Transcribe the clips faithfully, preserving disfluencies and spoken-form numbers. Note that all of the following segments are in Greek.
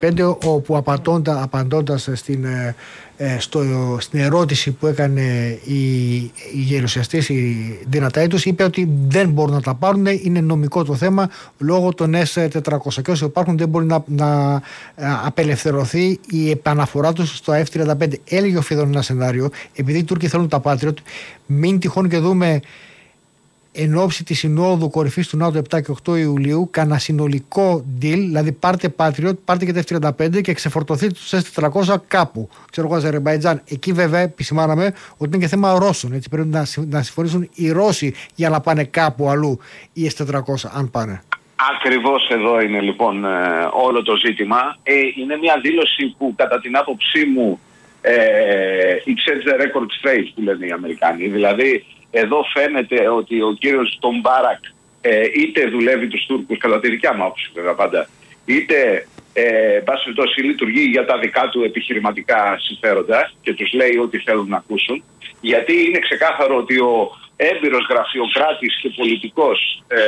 πέντε, όπου απαντώντα, απαντώντας στην, ε, στο, στην ερώτηση που έκανε οι, οι γερουσιαστές, οι δυναταίτους, είπε ότι δεν μπορούν να τα πάρουν, είναι νομικό το θέμα λόγω των ες τετρακόσια, και όσοι υπάρχουν δεν μπορεί να, να απελευθερωθεί η επαναφορά τους στο εφ τριάντα πέντε. Έλεγε ο Φίδων ένα σενάριο, επειδή οι Τούρκοι θέλουν τα Patriot, μην τυχόν και δούμε εν ώψη της συνόδου κορυφής του ΝΑΤΟ επτά και οκτώ Ιουλίου κανένα συνολικό deal, δηλαδή πάρτε Patriot, πάρτε και τα εφ τριάντα πέντε και ξεφορτωθείτε τους ες τετρακόσια κάπου. Ξέρω εγώ, Αζερμπαϊτζάν. Εκεί βέβαια επισημάναμε ότι είναι και θέμα Ρώσων. Έτσι πρέπει να, να συμφωνήσουν οι Ρώσοι για να πάνε κάπου αλλού οι ες τετρακόσια, αν πάνε. Ακριβώς εδώ είναι λοιπόν όλο το ζήτημα. Ε, είναι μια δήλωση που κατά την άποψή μου ε, it sets the record straight, που λένε οι Αμερικάνοι. Δηλαδή εδώ φαίνεται ότι ο κύριος Τον Μπάρακ ε, είτε δουλεύει τους Τούρκους, κατά τη δικιά μου άποψη βέβαια πάντα, είτε ε, πάση περιπτώσει λειτουργεί για τα δικά του επιχειρηματικά συμφέροντα και τους λέει ό,τι θέλουν να ακούσουν, γιατί είναι ξεκάθαρο ότι ο έμπειρος γραφειοκράτης και πολιτικός ε,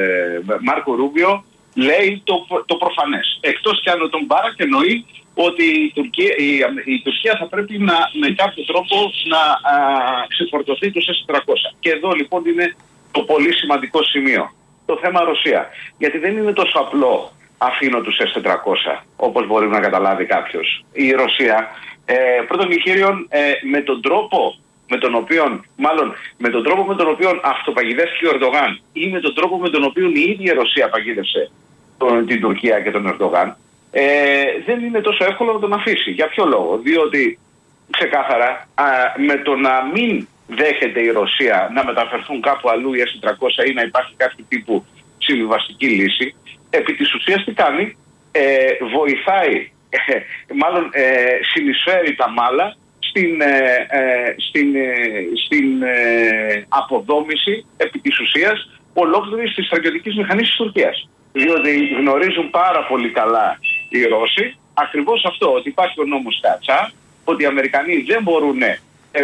Μάρκο Ρούμπιο λέει το, το προφανές. Εκτός κι αν ο Τον Μπάρακ εννοεί ότι η Τουρκία, η, η Τουρκία θα πρέπει να, με κάποιο τρόπο να α, ξεφορτωθεί τους ες τετρακόσια. Και εδώ λοιπόν είναι το πολύ σημαντικό σημείο. Το θέμα Ρωσία. Γιατί δεν είναι τόσο απλό αφήνω τους ες τετρακόσια, όπως μπορεί να καταλάβει κάποιος. Η Ρωσία, ε, πρώτον και κύριον, ε, με τον τρόπο με τον οποίο, μάλλον με τον τρόπο με τον οποίο αυτοπαγιδεύτηκε ο Ερντογάν ή με τον τρόπο με τον οποίο η ίδια η Ρωσία παγίδευσε τον, την Τουρκία και τον Ερντογάν, ε, δεν είναι τόσο εύκολο να τον αφήσει. Για ποιο λόγο? Διότι ξεκάθαρα α, με το να μην δέχεται η Ρωσία να μεταφερθούν κάπου αλλού οι ες τετρακόσια ή να υπάρχει κάποιο τύπου συμβιβαστική λύση, επί της ουσίας τι κάνει? Ε, βοηθάει, ε, μάλλον ε, συνεισφέρει τα μάλα στην, ε, ε, στην, ε, στην ε, αποδόμηση επί της ουσίας ολόκληρης της στρατιωτικής μηχανής της Τουρκίας. Διότι γνωρίζουν πάρα πολύ καλά οι Ρώσοι ακριβώς αυτό, ότι υπάρχει ο νόμος Κατσά, ότι οι Αμερικανοί δεν μπορούν ε,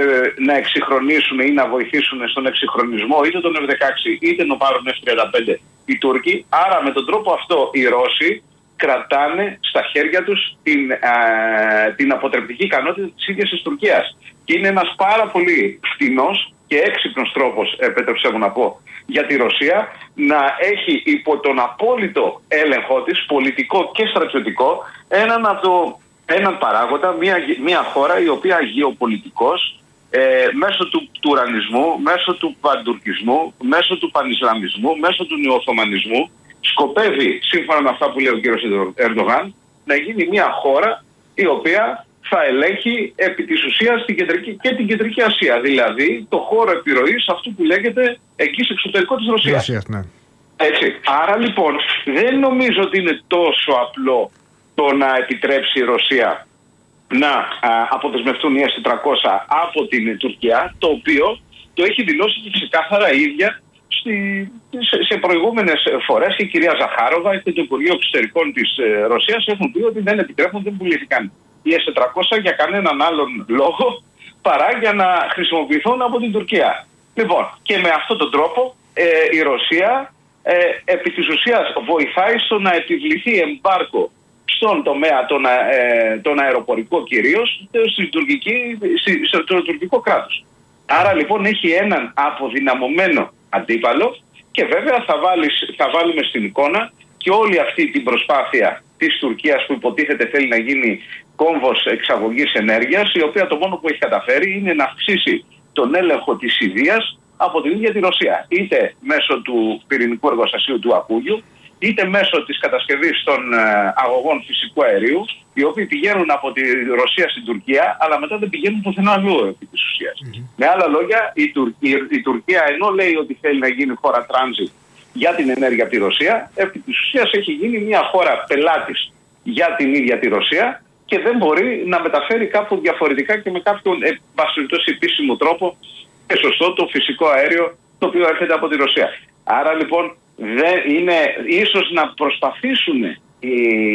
να εξυγχρονίσουν ή να βοηθήσουν στον εξυγχρονισμό είτε τον εφ δεκαέξι είτε να πάρουν εφ τριάντα πέντε οι Τούρκοι. Άρα με τον τρόπο αυτό οι Ρώσοι κρατάνε στα χέρια τους την, α, την αποτρεπτική ικανότητα της ίδιας της Τουρκίας. Και είναι ένας πάρα πολύ φτηνός και έξυπνος τρόπος, επέτρεψέ μου να πω, για τη Ρωσία να έχει υπό τον απόλυτο έλεγχό της, πολιτικό και στρατιωτικό, έναν, από το, έναν παράγοντα, μια, μια χώρα η οποία γεωπολιτικός, ε, μέσω του τουρανισμού, μέσω του παντουρκισμού, μέσω του πανισλαμισμού, μέσω του νεοοθωμανισμού, σκοπεύει, σύμφωνα με αυτά που λέει ο κύριος Ερντογάν, να γίνει μια χώρα η οποία θα ελέγχει επί της ουσίας την κεντρική, και την Κεντρική Ασία. Δηλαδή το χώρο επιρροής αυτού που λέγεται εγγύς εξωτερικό της Ρωσίας. Ρωσίας, ναι. Έτσι. Άρα λοιπόν δεν νομίζω ότι είναι τόσο απλό το να επιτρέψει η Ρωσία να α, αποδεσμευτούν οι ες τετρακόσια από την Τουρκία, το οποίο το έχει δηλώσει και ξεκάθαρα η ίδια στη, σε, σε προηγούμενες φορές. Η κυρία Ζαχάροβα και το Υπουργείο Εξωτερικών της ε, Ρωσίας έχουν πει ότι δεν επιτρέπουν, δεν πουλήθηκαν οι ες τετρακόσια για κανέναν άλλον λόγο παρά για να χρησιμοποιηθούν από την Τουρκία. Λοιπόν, και με αυτόν τον τρόπο ε, η Ρωσία ε, επί της ουσίας βοηθάει στο να επιβληθεί εμπάρκο στον τομέα τον, ε, τον αεροπορικό κυρίως στην τουρκική, στο τουρκικό κράτος. Άρα λοιπόν έχει έναν αποδυναμωμένο αντίπαλο και βέβαια θα, βάλεις, θα βάλουμε στην εικόνα και όλη αυτή την προσπάθεια της Τουρκίας που υποτίθεται θέλει να γίνει κόμβος εξαγωγής ενέργειας, η οποία το μόνο που έχει καταφέρει είναι να αυξήσει τον έλεγχο της Ινδίας από την ίδια τη Ρωσία. Είτε μέσω του πυρηνικού εργοστασίου του Ακούγιου, είτε μέσω της κατασκευής των ε, αγωγών φυσικού αερίου, οι οποίοι πηγαίνουν από τη Ρωσία στην Τουρκία, αλλά μετά δεν πηγαίνουν πουθενά αλλού επί της ουσίας. Mm-hmm. Με άλλα λόγια, η, Τουρ, η, η Τουρκία ενώ λέει ότι θέλει να γίνει χώρα transit για την ενέργεια από τη Ρωσία, επί της ουσίας έχει γίνει μια χώρα πελάτης για την ίδια τη Ρωσία και δεν μπορεί να μεταφέρει κάπου διαφορετικά και με κάποιον ε, επίσημο τρόπο και σωστό το φυσικό αέριο το οποίο έρχεται από τη Ρωσία. Άρα λοιπόν δεν είναι ίσως να προσπαθήσουν οι,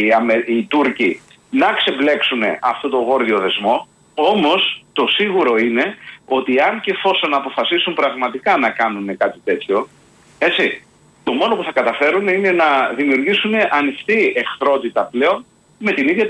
οι Τούρκοι να ξεμπλέξουν αυτό το γόρδιο δεσμό, όμως το σίγουρο είναι ότι αν και εφόσον αποφασίσουν πραγματικά να κάνουν κάτι τέτοιο, έτσι, το μόνο που θα καταφέρουν είναι να δημιουργήσουν ανοιχτή εχθρότητα πλέον με την ίδια